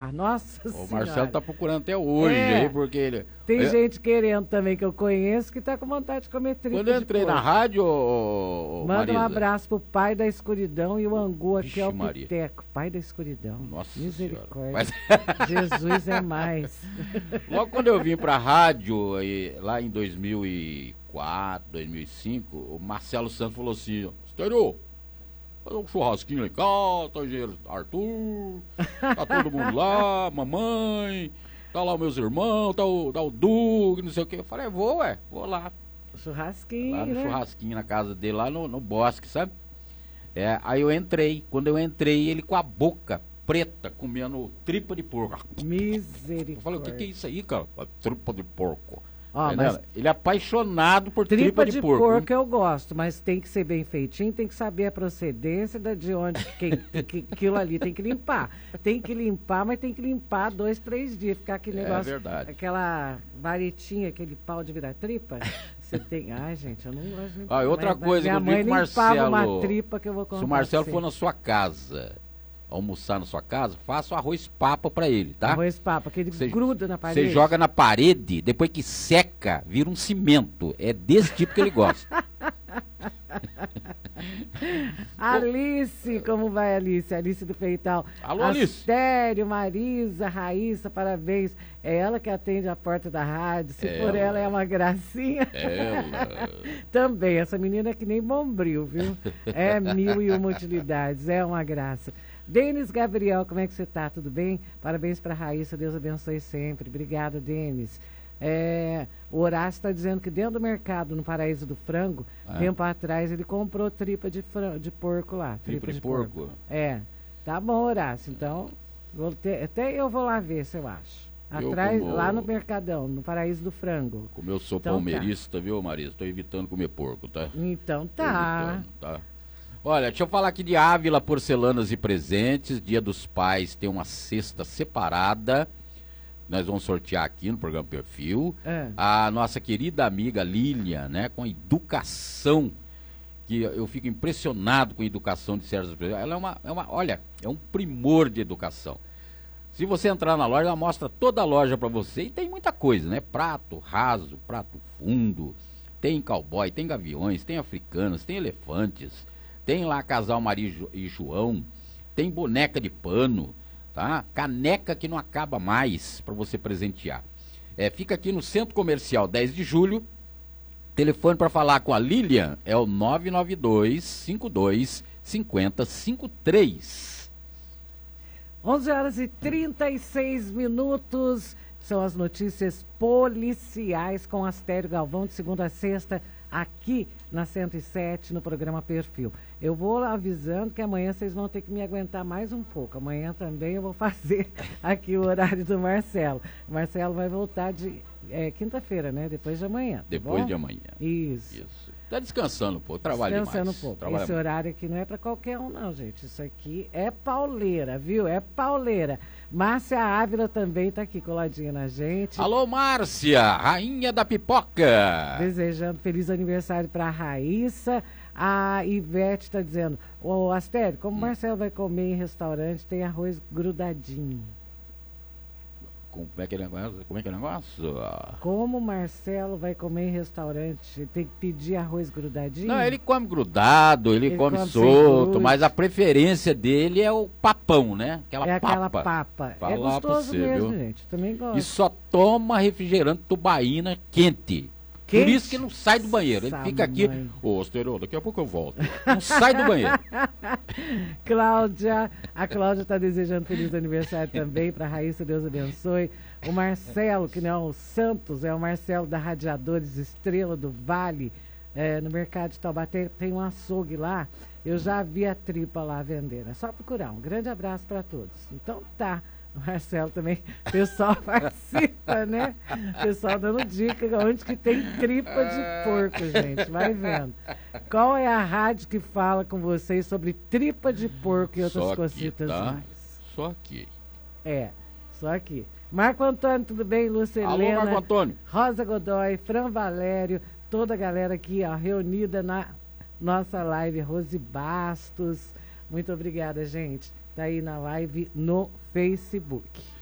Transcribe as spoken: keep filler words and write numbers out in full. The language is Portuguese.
lá. Nossa O Senhora. Marcelo tá procurando até hoje É. aí, porque ele... Tem eu... gente querendo também que eu conheço que tá com vontade de comer tripa Quando eu de entrei porco. na rádio, ô, ô, Manda Marisa, um abraço pro pai da escuridão e o Angu aqui Vixe, é o Maria. Piteco. Pai da escuridão. Nossa Misericórdia. Senhora. Mas- Jesus é mais. Logo quando eu vim pra rádio, aí, lá em dois mil e quatro, dois mil e cinco, o Marcelo Santos falou assim: Estéreo, fazer um churrasquinho lá em casa, tá o engenheiro Arthur, tá todo mundo lá, mamãe, tá lá os meus irmãos, tá o, tá o Doug, não sei o que. Eu falei: vou, ué, vou lá. Churrasquinho, Lá no né? churrasquinho na casa dele, lá no, no bosque, sabe? É, aí eu entrei. Quando eu entrei, ele com a boca preta, comendo tripa de porco. Misericórdia. Eu falei: o que, que é isso aí, cara? Tripa de porco. Ó, Tá mas entendendo? Ele é apaixonado por tripa, tripa de, de porco. porco eu gosto, mas tem que ser bem feitinho, tem que saber a procedência da- de onde que, que, aquilo ali tem que limpar. Tem que limpar, mas tem que limpar dois, três dias. Ficar aquele É negócio, verdade. aquela varetinha, aquele pau de virar tripa. Você tem. Ai, gente, eu não gosto de Ah, e outra mas- coisa, minha eu mãe digo que o limpava Marcelo- uma tripa que eu vou contar. Se o Marcelo pra for você. na sua casa, almoçar na sua casa, faça o arroz papa pra ele, tá? Arroz papo, aquele Cê- gruda na parede. Você joga na parede, depois que seca, vira um cimento. É desse tipo que ele gosta. Alice, como vai, Alice? Alice do Peital. Alô, Alice. Astério, Marisa, Raíssa, parabéns. É ela que atende a porta da rádio. Se for Ela. ela, é uma gracinha. Ela. Também, essa menina é que nem bombril, viu? É mil e uma utilidades, é uma graça. Denis Gabriel, como é que você tá? Tudo bem? Parabéns para Raíssa, Deus abençoe sempre. Obrigada, Denis. É, o Horácio está dizendo que dentro do mercado, no Paraíso do Frango, É. tempo atrás, ele comprou tripa de, fran- de porco lá. Tripa de porco. É, tá bom, Horácio. Então, vou ter- até eu vou lá ver se eu acho. Eu Atrás, como- lá no Mercadão, no Paraíso do Frango. Como eu sou Então tá. palmeirista, viu, Marisa? Tô evitando comer porco, tá? Então Tô tá. evitando, tá? Olha, deixa eu falar aqui de Ávila Porcelanas e Presentes. Dia dos Pais tem uma cesta separada. Nós vamos sortear aqui no programa Perfil. É. A nossa querida amiga Lilian, né, com educação, que eu fico impressionado com a educação de certas pessoas. Ela é uma, é uma, olha, é um primor de educação. Se você entrar na loja, ela mostra toda a loja para você e tem muita coisa, né? Prato raso, prato fundo, tem cowboy, tem gaviões, tem africanos, tem elefantes, tem lá casal Maria e Jo- e João, tem boneca de pano, tá? Caneca que não acaba mais para você presentear. É, fica aqui no Centro Comercial dez de julho. Telefone para falar com a Lilian é o nove nove dois, cinco dois, cinco zero cinco três. onze horas e trinta e seis minutos. São as notícias policiais com Astério Galvão, de segunda a sexta, aqui na cento e sete, no programa Perfil. Eu vou avisando que amanhã vocês vão ter que me aguentar mais um pouco. Amanhã também eu vou fazer aqui o horário do Marcelo. O Marcelo vai voltar de é, quinta-feira, né? Depois de amanhã. Tá Depois bom? de amanhã. Isso. Isso. Tá descansando, pô. Trabalha Descansando demais. um pouco. Trabalha Esse muito. horário aqui não é para qualquer um, não, gente. Isso aqui é pauleira, viu? É pauleira. Márcia Ávila também está aqui coladinha na gente. Alô, Márcia, rainha da pipoca. Desejando feliz aniversário para a Raíssa. A Ivete está dizendo: ô Astério, como o Marcelo vai comer em restaurante, tem arroz grudadinho. Como é que é o negócio? Como é que é o negócio? Como o Marcelo vai comer em restaurante, tem que pedir arroz grudadinho? Não, ele come grudado, ele, Ele come, come sem solto, glúten. mas a preferência dele é o papão, né? Aquela é papa. aquela papa. Falar É pra gostoso você, mesmo, viu? gente. Também gosto. E só toma refrigerante tubaína quente. Quente? Por isso que não sai do banheiro. Ele Essa fica aqui, mãe. ô, Asterô, daqui a pouco eu volto. Não sai do banheiro. Cláudia, a Cláudia está desejando feliz aniversário também para Raíssa, Deus abençoe. O Marcelo, que não é o Santos, é o Marcelo da Radiadores Estrela do Vale, é, no mercado de Taubaté, tem um açougue lá. Eu já vi a tripa lá vendendo. É só procurar. Um grande abraço para todos. Então tá. O Marcelo também, o pessoal participa, né? O pessoal dando dica onde que tem tripa de porco, gente. Vai vendo. Qual é a rádio que fala com vocês sobre tripa de porco e outras Só aqui, cositas tá? mais? Só aqui. É, só aqui. Marco Antônio, tudo bem? Lúcia Alô, Helena, Marco Antônio. Rosa Godoy, Fran Valério, toda a galera aqui, ó, reunida na nossa live. Rose Bastos, muito obrigada, gente. Tá aí na live no Facebook.